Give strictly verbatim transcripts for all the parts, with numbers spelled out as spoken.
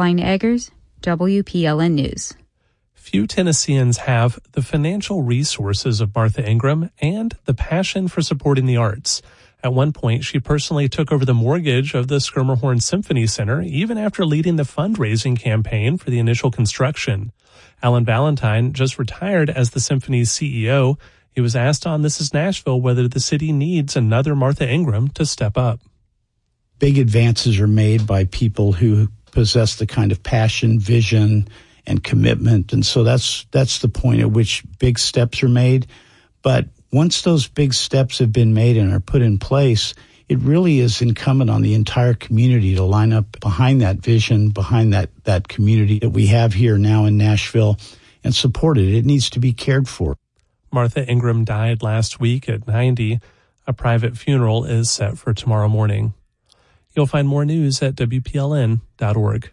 Caroline Eggers, W P L N News. Few Tennesseans have the financial resources of Martha Ingram and the passion for supporting the arts. At one point, she personally took over the mortgage of the Schermerhorn Symphony Center, even after leading the fundraising campaign for the initial construction. Alan Valentine just retired as the symphony's C E O. He was asked on This Is Nashville whether the city needs another Martha Ingram to step up. Big advances are made by people who possess the kind of passion, vision, and commitment. And so that's that's the point at which big steps are made. But once those big steps have been made and are put in place, it really is incumbent on the entire community to line up behind that vision, behind that, that community that we have here now in Nashville, and support it. It needs to be cared for. Martha Ingram died last week at ninety. A private funeral is set for tomorrow morning. You'll find more news at W P L N dot org.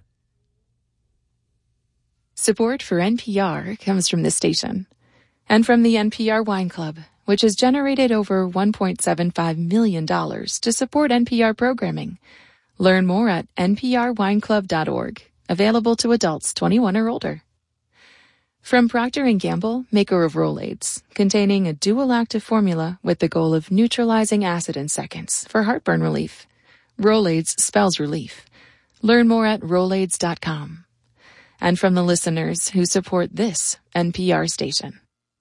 Support for N P R comes from this station and from the N P R Wine Club, which has generated over one point seven five million dollars to support N P R programming. Learn more at N P R wine club dot org, available to adults twenty-one or older. From Procter and Gamble, maker of Rolaids, containing a dual active formula with the goal of neutralizing acid in seconds for heartburn relief. Rolaids spells relief. Learn more at rolaids dot com. And from the listeners who support this N P R station.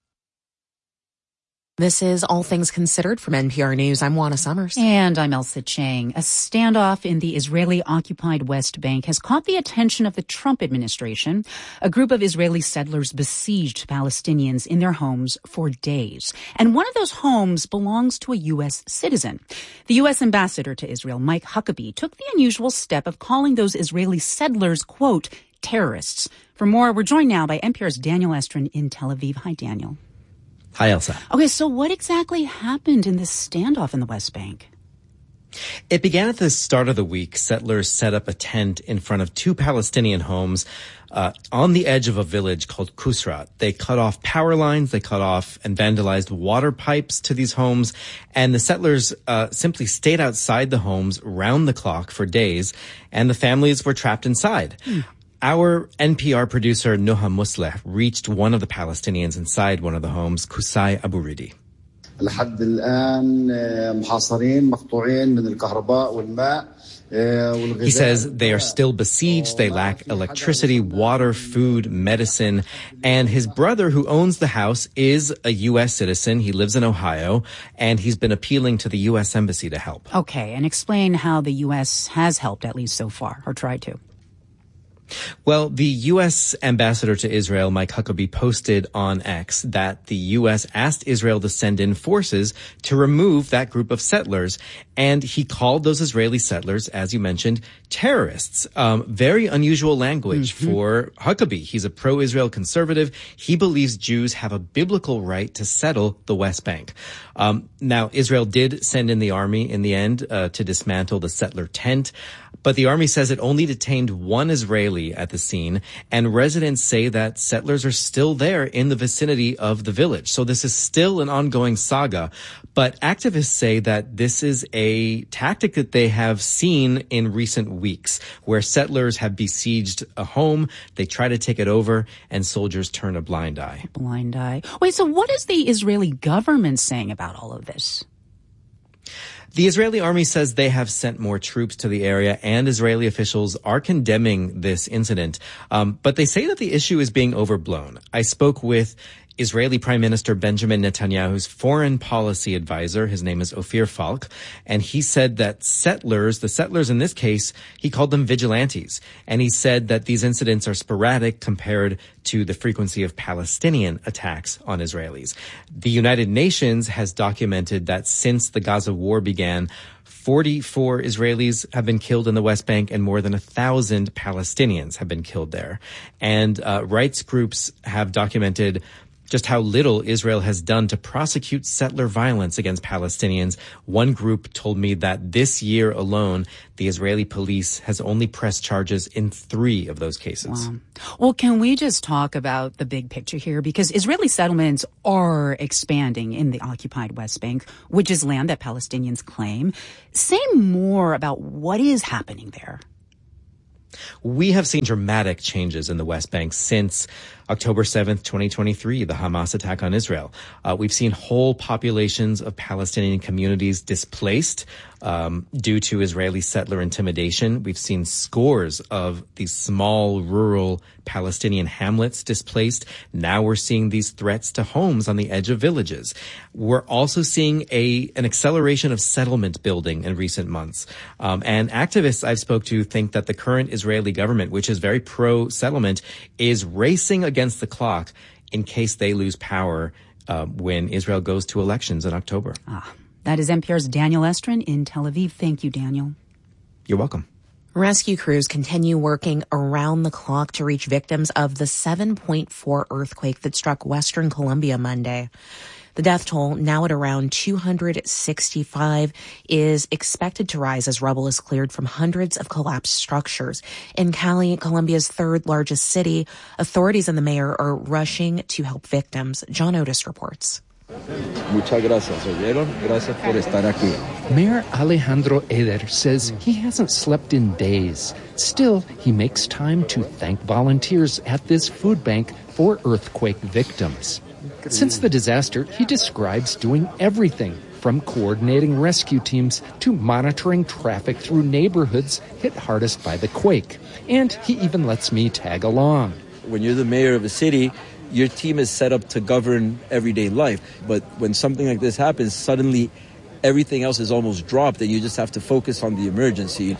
This is All Things Considered from N P R News. I'm Juana Summers. And I'm Elsa Chang. A standoff in the Israeli-occupied West Bank has caught the attention of the Trump administration. A group of Israeli settlers besieged Palestinians in their homes for days. And one of those homes belongs to a U S citizen. The U S ambassador to Israel, Mike Huckabee, took the unusual step of calling those Israeli settlers, quote, terrorists. For more, we're joined now by N P R's Daniel Estrin in Tel Aviv. Hi, Daniel. Hi, Elsa. Okay, so what exactly happened in this standoff in the West Bank? It began at the start of the week. Settlers set up a tent in front of two Palestinian homes uh, on the edge of a village called Kusrat. They cut off power lines, they cut off and vandalized water pipes to these homes, and the settlers uh, simply stayed outside the homes round the clock for days, and the families were trapped inside. Hmm. Our N P R producer, Noha Musleh, reached one of the Palestinians inside one of the homes, Kusai Aburidi. He says they are still besieged. They lack electricity, water, food, medicine. And his brother, who owns the house, is a U S citizen. He lives in Ohio, and he's been appealing to the U S Embassy to help. Okay, and explain how the U S has helped, at least so far, or tried to. Well, the U S ambassador to Israel, Mike Huckabee, posted on X that the U S asked Israel to send in forces to remove that group of settlers. And he called those Israeli settlers, as you mentioned, terrorists. Um, very unusual language mm-hmm. for Huckabee. He's a pro-Israel conservative. He believes Jews have a biblical right to settle the West Bank. Um, now, Israel did send in the army in the end uh, to dismantle the settler tent. But the army says it only detained one Israeli at the scene, and residents say that settlers are still there in the vicinity of the village. So this is still an ongoing saga. But activists say that this is a tactic that they have seen in recent weeks, where settlers have besieged a home, they try to take it over, and soldiers turn a blind eye. Blind eye. Wait, so what is the Israeli government saying about all of this? The Israeli army says they have sent more troops to the area, and Israeli officials are condemning this incident. Um, but they say that the issue is being overblown. I spoke with Israeli Prime Minister Benjamin Netanyahu's foreign policy advisor. His name is Ophir Falk. And he said that settlers, the settlers in this case, he called them vigilantes. And he said that these incidents are sporadic compared to the frequency of Palestinian attacks on Israelis. The United Nations has documented that since the Gaza war began, forty-four Israelis have been killed in the West Bank and more than a thousand Palestinians have been killed there. And uh, rights groups have documented just how little Israel has done to prosecute settler violence against Palestinians. One group told me that this year alone, the Israeli police has only pressed charges in three of those cases. Wow. Well, can we just talk about the big picture here? Because Israeli settlements are expanding in the occupied West Bank, which is land that Palestinians claim. Say more about what is happening there. We have seen dramatic changes in the West Bank since October seventh, twenty twenty-three, the Hamas attack on Israel. Uh, we've seen whole populations of Palestinian communities displaced um, due to Israeli settler intimidation. We've seen scores of these small rural Palestinian hamlets displaced. Now we're seeing these threats to homes on the edge of villages. We're also seeing a an acceleration of settlement building in recent months. Um, and activists I've spoke to think that the current Israeli government, which is very pro-settlement, is racing against the clock in case they lose power uh, when Israel goes to elections in October. Ah, that is N P R's Daniel Estrin in Tel Aviv. Thank you, Daniel. You're welcome. Rescue crews continue working around the clock to reach victims of the seven point four earthquake that struck Western Colombia Monday. The death toll, now at around two hundred sixty-five, is expected to rise as rubble is cleared from hundreds of collapsed structures. In Cali, Colombia's third largest city, authorities and the mayor are rushing to help victims. John Otis reports. Muchas gracias, oyeron? Gracias por estar aquí. Mayor Alejandro Eder says he hasn't slept in days. Still, he makes time to thank volunteers at this food bank for earthquake victims. Since the disaster, he describes doing everything from coordinating rescue teams to monitoring traffic through neighborhoods hit hardest by the quake. And he even lets me tag along. When you're the mayor of a city, your team is set up to govern everyday life. But when something like this happens, suddenly everything else is almost dropped and you just have to focus on the emergency.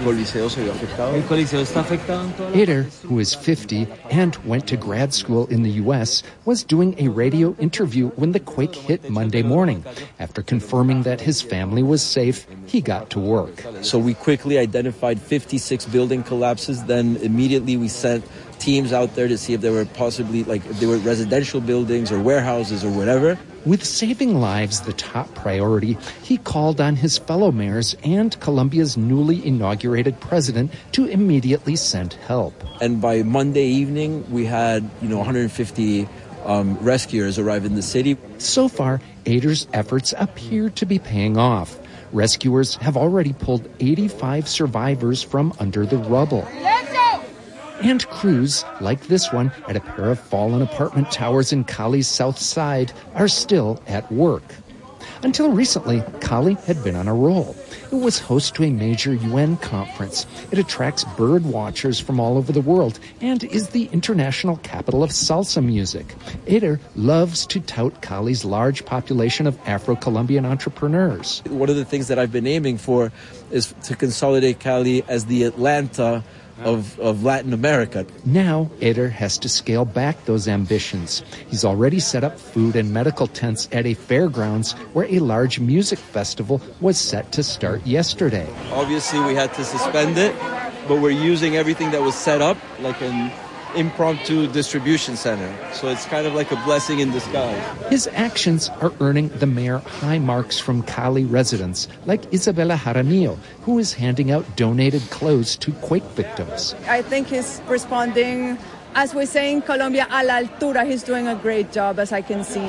Eder, who is fifty and went to grad school in the U S, was doing a radio interview when the quake hit Monday morning. After confirming that his family was safe, he got to work. So we quickly identified fifty-six building collapses. Then immediately we sent teams out there to see if there were possibly, like, if there were residential buildings or warehouses or whatever. With saving lives the top priority, he called on his fellow mayors and Colombia's newly inaugurated president to immediately send help. And by Monday evening, we had, you know, one hundred fifty um, rescuers arrive in the city. So far, Eder's efforts appear to be paying off. Rescuers have already pulled eighty-five survivors from under the rubble. And crews, like this one at a pair of fallen apartment towers in Cali's south side, are still at work. Until recently, Cali had been on a roll. It was host to a major U N conference. It attracts bird watchers from all over the world and is the international capital of salsa music. Eder loves to tout Cali's large population of Afro-Colombian entrepreneurs. One of the things that I've been aiming for is to consolidate Cali as the Atlanta Of, of Latin America. Now, Eder has to scale back those ambitions. He's already set up food and medical tents at a fairgrounds where a large music festival was set to start yesterday. Obviously, we had to suspend it, but we're using everything that was set up like an impromptu distribution center. So it's kind of like a blessing in disguise. His actions are earning the mayor high marks from Cali residents, like Isabella Jaramillo, who is handing out donated clothes to quake victims. I think he's responding, as we say in Colombia, a la altura. He's doing a great job, as I can see.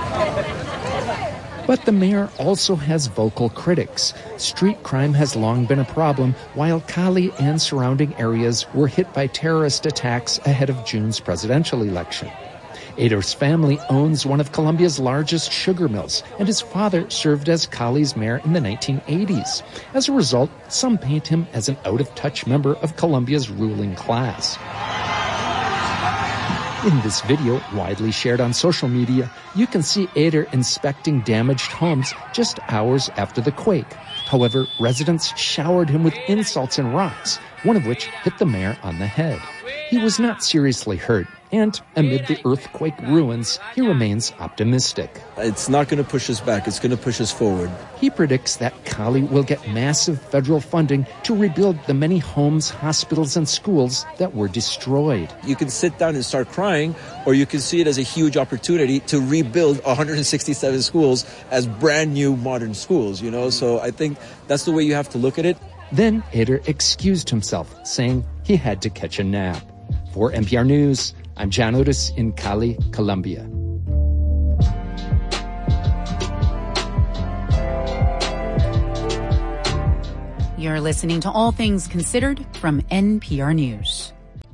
But the mayor also has vocal critics. Street crime has long been a problem, while Cali and surrounding areas were hit by terrorist attacks ahead of June's presidential election. Eder's family owns one of Colombia's largest sugar mills, and his father served as Cali's mayor in the nineteen eighties. As a result, some paint him as an out-of-touch member of Colombia's ruling class. In this video, widely shared on social media, you can see Eder inspecting damaged homes just hours after the quake. However, residents showered him with insults and rocks, one of which hit the mayor on the head. He was not seriously hurt, and amid the earthquake ruins, he remains optimistic. It's not going to push us back. It's going to push us forward. He predicts that Cali will get massive federal funding to rebuild the many homes, hospitals, and schools that were destroyed. You can sit down and start crying, or you can see it as a huge opportunity to rebuild one hundred sixty-seven schools as brand new modern schools, you know? So I think that's the way you have to look at it. Then Eder excused himself, saying he had to catch a nap. For N P R News, I'm John Otis in Cali, Colombia. You're listening to All Things Considered from N P R News.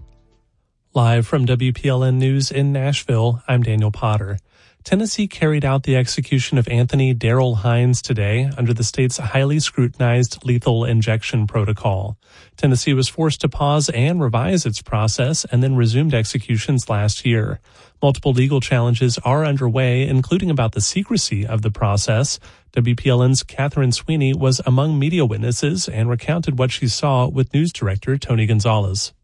Live from W P L N News in Nashville, I'm Daniel Potter. Tennessee carried out the execution of Anthony Darrell Hines today under the state's highly scrutinized lethal injection protocol. Tennessee was forced to pause and revise its process and then resumed executions last year. Multiple legal challenges are underway, including about the secrecy of the process. W P L N's Catherine Sweeney was among media witnesses and recounted what she saw with news director Tony Gonzalez.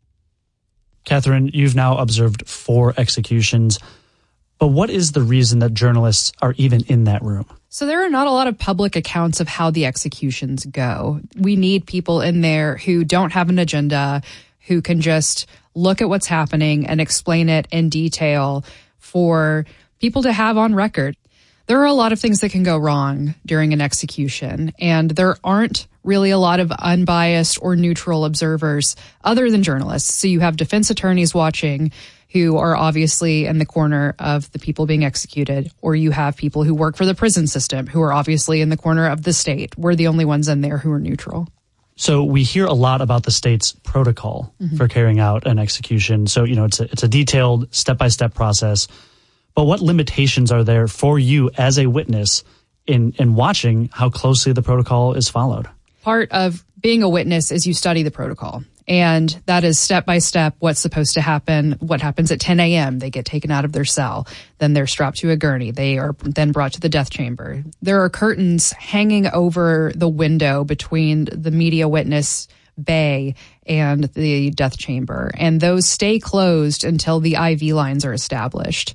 Catherine, you've now observed four executions. But what is the reason that journalists are even in that room? So there are not a lot of public accounts of how the executions go. We need people in there who don't have an agenda, who can just look at what's happening and explain it in detail for people to have on record. There are a lot of things that can go wrong during an execution, and there aren't really a lot of unbiased or neutral observers other than journalists. So you have defense attorneys watching who are obviously in the corner of the people being executed, or you have people who work for the prison system who are obviously in the corner of the state. We're the only ones in there who are neutral. So we hear a lot about the state's protocol mm-hmm. for carrying out an execution. So, you know, it's a, it's a detailed step-by-step process. But what limitations are there for you as a witness in, in watching how closely the protocol is followed? Part of being a witness is you study the protocol. And that is step by step what's supposed to happen. What happens at ten a.m. They get taken out of their cell. Then they're strapped to a gurney. They are then brought to the death chamber. There are curtains hanging over the window between the media witness bay and the death chamber. And those stay closed until the I V lines are established.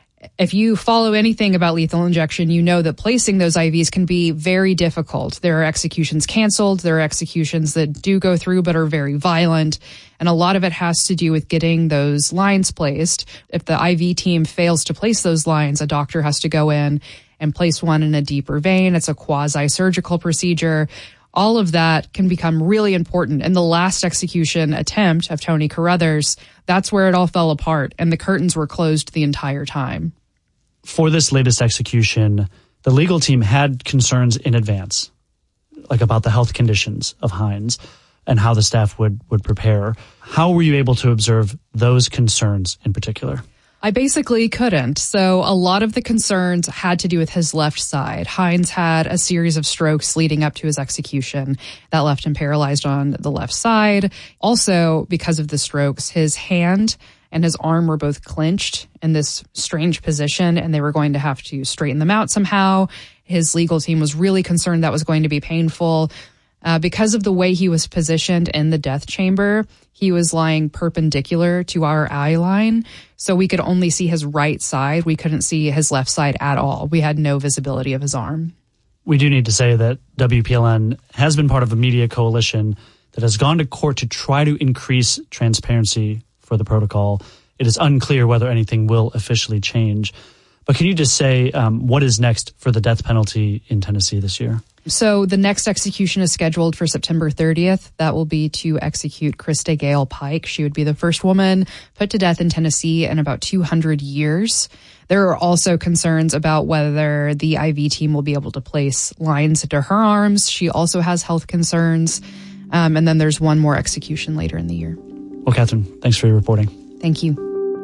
If you follow anything about lethal injection, you know that placing those I Vs can be very difficult. There are executions canceled. There are executions that do go through but are very violent. And a lot of it has to do with getting those lines placed. If the I V team fails to place those lines, a doctor has to go in and place one in a deeper vein. It's a quasi-surgical procedure. All of that can become really important. In the last execution attempt of Tony Carruthers, that's where it all fell apart, and the curtains were closed the entire time. For this latest execution, the legal team had concerns in advance, like about the health conditions of Hines and how the staff would, would prepare. How were you able to observe those concerns in particular? I basically couldn't. So a lot of the concerns had to do with his left side. Hines had a series of strokes leading up to his execution that left him paralyzed on the left side. Also, because of the strokes, his hand and his arm were both clenched in this strange position, and they were going to have to straighten them out somehow. His legal team was really concerned that was going to be painful. Uh, because of the way he was positioned in the death chamber, he was lying perpendicular to our eye line, so we could only see his right side. We couldn't see his left side at all. We had no visibility of his arm. We do need to say that W P L N has been part of a media coalition that has gone to court to try to increase transparency for the protocol. It is unclear whether anything will officially change. But can you just say um, what is next for the death penalty in Tennessee this year? So the next execution is scheduled for September thirtieth. That will be to execute Krista Gale Pike. She would be the first woman put to death in Tennessee in about two hundred years. There are also concerns about whether the I V team will be able to place lines into her arms. She also has health concerns. Um, and then there's one more execution later in the year. Well, Catherine, thanks for your reporting. Thank you.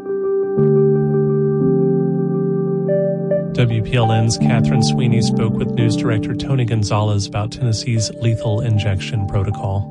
W P L N's Catherine Sweeney spoke with news director Tony Gonzalez about Tennessee's lethal injection protocol.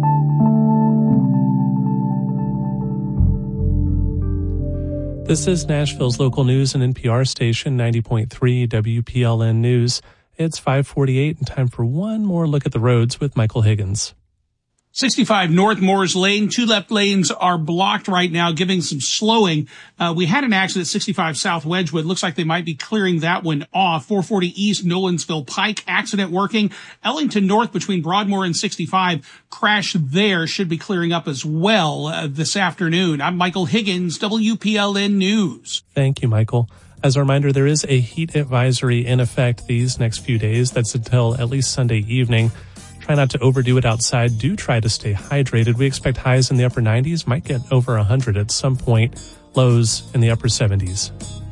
This is Nashville's local news and N P R station ninety point three W P L N News. It's five forty-eight and time for one more look at the roads with Michael Higgins. sixty-five North Moores Lane, two left lanes are blocked right now, giving some slowing. Uh, we had an accident at sixty-five South Wedgwood. Looks like they might be clearing that one off. four forty East Nolensville Pike, accident working. Ellington North between Broadmoor and sixty-five, crash there, should be clearing up as well uh, this afternoon. I'm Michael Higgins, W P L N News. Thank you, Michael. As a reminder, there is a heat advisory in effect these next few days. That's until at least Sunday evening. Try not to overdo it outside. Do try to stay hydrated. We expect highs in the upper nineties, might get over one hundred at some point, lows in the upper seventies.